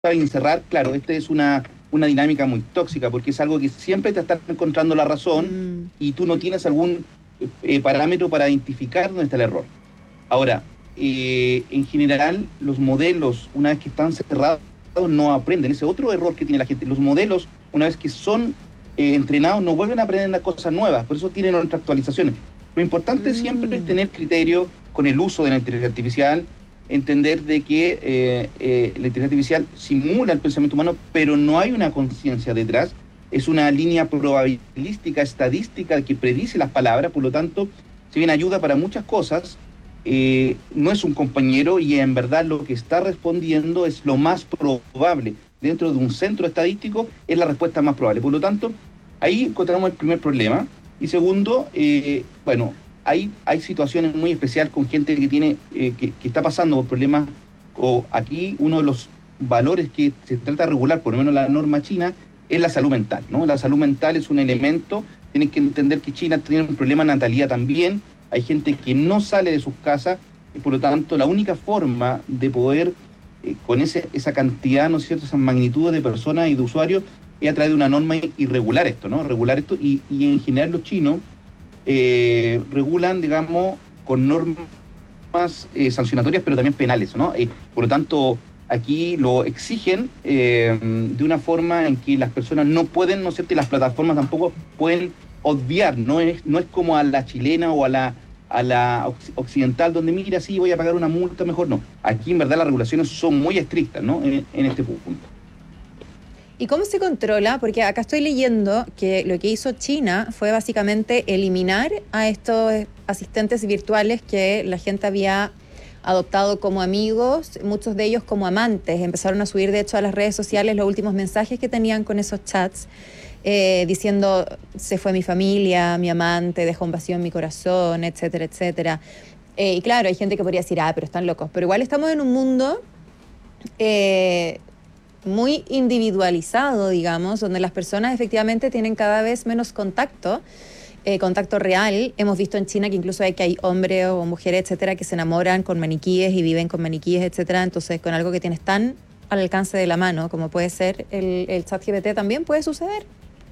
encerrar, claro, esta es una dinámica muy tóxica, porque es algo que siempre te está encontrando la razón y tú no tienes algún parámetro para identificar dónde está el error. Ahora, en general, los modelos, una vez que están cerrados, no aprenden. Ese otro error que tiene la gente. Los modelos, una vez que son entrenados, no vuelven a aprender las cosas nuevas, por eso tienen otras actualizaciones. Lo importante siempre es tener criterio con el uso de la inteligencia artificial, entender de que la inteligencia artificial simula el pensamiento humano, pero no hay una conciencia detrás, es una línea probabilística, estadística que predice las palabras, por lo tanto, si bien ayuda para muchas cosas, no es un compañero y en verdad lo que está respondiendo es lo más probable. Dentro de un centro estadístico es la respuesta más probable. Por lo tanto, ahí encontramos el primer problema. Y segundo, bueno, hay situaciones muy especiales con gente que tiene que está pasando por problemas, o aquí uno de los valores que se trata de regular, por lo menos la norma china, es la salud mental, ¿no? La salud mental es un elemento, tienen que entender que China tiene un problema de natalidad también, hay gente que no sale de sus casas, y por lo tanto la única forma de poder, con esa cantidad, ¿no es cierto?, esas magnitudes de personas y de usuarios, es a través de una norma y regular esto, ¿no? Regular esto, y en general los chinos regulan, digamos, con normas sancionatorias, pero también penales, ¿no? Por lo tanto, aquí lo exigen de una forma en que las personas no pueden, ¿no es cierto?, y las plataformas tampoco pueden obviar, no es como a la chilena o a la occidental, donde mira, sí, voy a pagar una multa, mejor no. Aquí en verdad las regulaciones son muy estrictas, ¿no? En este punto. ¿Y cómo se controla? Porque acá estoy leyendo que lo que hizo China fue básicamente eliminar a estos asistentes virtuales que la gente había adoptado como amigos, muchos de ellos como amantes. Empezaron a subir, de hecho, a las redes sociales los últimos mensajes que tenían con esos chats, diciendo, se fue mi familia, mi amante, dejó un vacío en mi corazón, etcétera, etcétera. Y claro, hay gente que podría decir, pero están locos. Pero igual estamos en un mundo muy individualizado, digamos, donde las personas efectivamente tienen cada vez menos contacto real. Hemos visto en China que incluso hay hombres o mujeres, etcétera, que se enamoran con maniquíes y viven con maniquíes, etcétera. Entonces, con algo que tienes tan al alcance de la mano, como puede ser el ChatGPT, también puede suceder.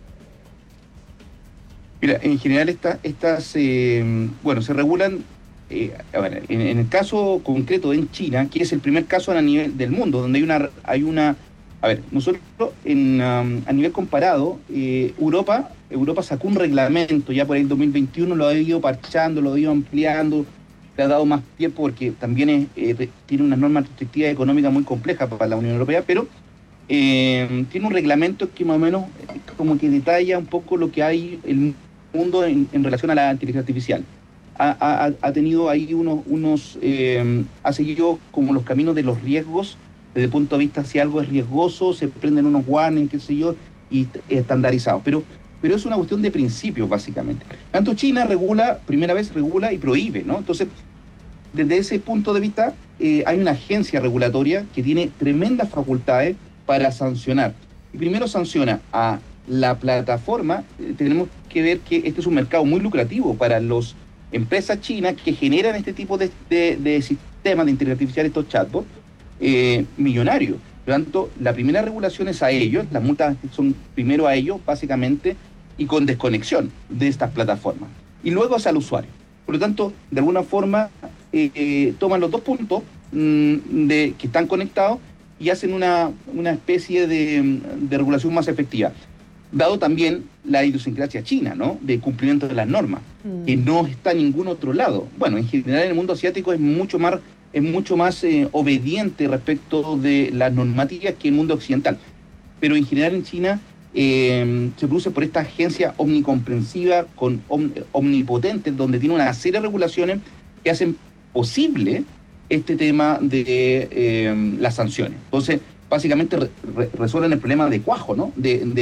Mira, en general bueno, se regulan, a ver, en el caso concreto en China, que es el primer caso a nivel del mundo, donde a ver, nosotros a nivel comparado, Europa sacó un reglamento, ya por el 2021 lo ha ido parchando, lo ha ido ampliando, le ha dado más tiempo porque también tiene unas normas restrictivas económicas muy complejas para la Unión Europea, pero tiene un reglamento que más o menos como que detalla un poco lo que hay el mundo en relación a la inteligencia artificial. Ha tenido ahí ha seguido como los caminos de los riesgos, desde el punto de vista si algo es riesgoso, se prenden unos warnings, qué sé yo, y estandarizados. Pero es una cuestión de principios, básicamente. Tanto China primera vez regula y prohíbe, ¿no? Entonces, desde ese punto de vista, hay una agencia regulatoria que tiene tremendas facultades para sancionar. Y primero sanciona a la plataforma. Tenemos que ver que este es un mercado muy lucrativo para las empresas chinas que generan este tipo de sistemas de inteligencia artificial, estos chatbots, millonarios. Por lo tanto, la primera regulación es a ellos, las multas son primero a ellos, básicamente, y con desconexión de estas plataformas. Y luego es al usuario. Por lo tanto, de alguna forma, toman los dos puntos que están conectados y hacen una especie de regulación más efectiva. Dado también la idiosincrasia china, ¿no?, de cumplimiento de las normas, que no está en ningún otro lado. Bueno, en general en el mundo asiático es mucho más obediente respecto de las normativas que el mundo occidental. Pero en general en China se produce por esta agencia omnicomprensiva, omnipotente, donde tiene una serie de regulaciones que hacen posible este tema de las sanciones. Entonces, básicamente resuelven el problema de cuajo, ¿no?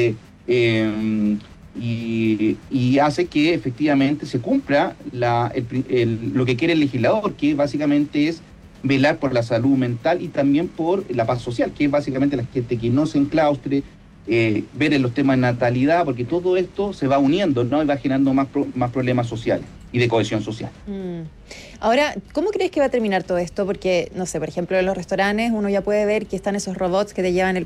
Y hace que efectivamente se cumpla lo que quiere el legislador, que básicamente es velar por la salud mental y también por la paz social, que es básicamente la gente que no se enclaustre, ver en los temas de natalidad, porque todo esto se va uniendo, ¿no?, y va generando más problemas sociales. y de cohesión social. Ahora, ¿cómo crees que va a terminar todo esto? Porque, no sé, por ejemplo, en los restaurantes uno ya puede ver que están esos robots que te llevan